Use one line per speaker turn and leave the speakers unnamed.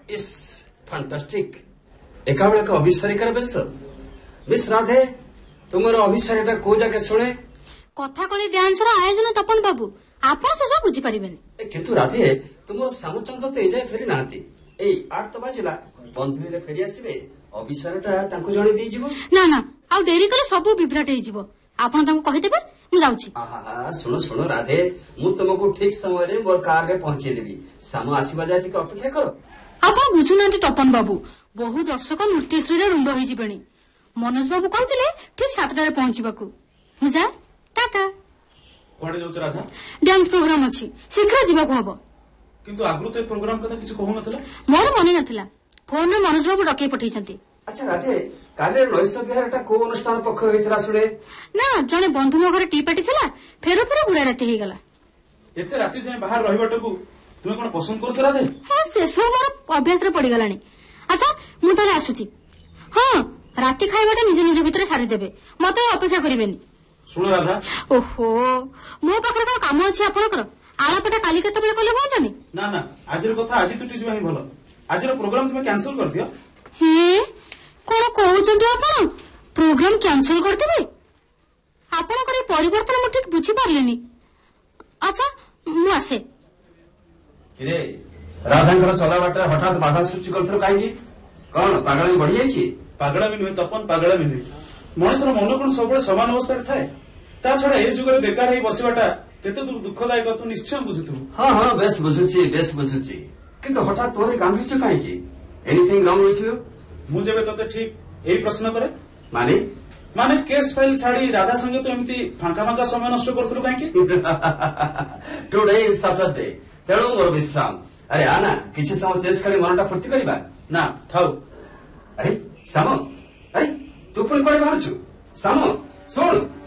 इस फैंटास्टिक एका बेले अभिसारिकार बेश मिस राधे तुमर अभिसारीटा को जाके शुणे
कथा कली डांस आयोजन तपन बाबू आपण से सब बुझी परिबेनी
किंतु राधे तुमर श्यामचंद्र तो एजाए फेरी नांती ए 8 तो बाजिला बंधु हेले फेरी आसीबे अभिसारटा तांको जणे देई जिवो
ना ना आ डेरी करे सब विभ्राट हे जिवो आपण तांको कहि देबे मु जाउची
आहा सुनो सुनो राधे मु तुमको ठीक समय रे मोर कार रे पहुंचे देबी साम आसीबा जाय टिक अपेक्षा करो
आपण बुझु नांती तपन बाबू बहु दर्शक नृत्यश्री रे रुंड होई जिबेनी मनोज बाबू कहतिले ठीक 7टा रे पहुंचीबाकू मु जा टाटा
कोडे जाउछ राधा
डांस प्रोग्राम अछि शीघ्र जीवाकू हबो
किंतु आगु तो प्रोग्राम कथा किछ कहू नथला
मोर मने नथला फोन रे मनोज बाबू डके पठैछंती
अच्छा राधे काले नैश बिहारटा को अनुष्ठान पक्ष होइतरा सुने
ना जने बंधु मो घरे टी पार्टी थिला फेरो फेरो बुढ़ा राती हे गला
एते राती जाय बाहर रहिबाटकू तुमे कोन पसंद करछ राधे
हां से सब मोर अभ्यास रे पड़ी गलानी अच्छा मु ताले आसुची हां राती खाइबाटा निज निज भितरे सारी देबे मते अपेक्षा करिवेनी
सुन राधा
ओहो मो पाखरे कोन काम अछि आपनकर आलापटा काली केते बेले कले होंतानी
ना ना आजिर कथा आजि तुटी जिबा ही भलो आजिर प्रोग्राम तुमे कैंसिल कर दियो
हे कोन कहउछंती आपण प्रोग्राम कैंसिल कर देबे आपण करे परिवर्तन मु ठीक बुझी पारलेनी अच्छा मु आसे
रे राधांकर चला बाटे हठात बाधा सृष्टि करथरो काई की कोन पागल बढ़ी जाई छी
पागला भी नुहे तपन पागला भी नुहे मनुष्यर मन कोन सबले समान अवस्था रे थाए ता छडा ए जुगरे बेकार हे बसिबाटा केते दुखदायक तू निश्चय बुझुतु
हां हां बेस बुझुची किंतु हठात तोरे गांभीर्य काई की एनीथिंग रॉन्ग विथ यू
मु जेबे तते ठीक एई प्रश्न करे
माने
केस फाइल छाड़ी राधा संगे तो एमती फांका समय नष्ट करथुलु काई की
टुडे इज सैटरडे तेणु मोर विश्राम अरे आना किछि समय चेस करी मनटा फुर्ती करबा
ना थाउ
अरे सामो अरे तू पुणी कोडे बाहरछु सामो सुन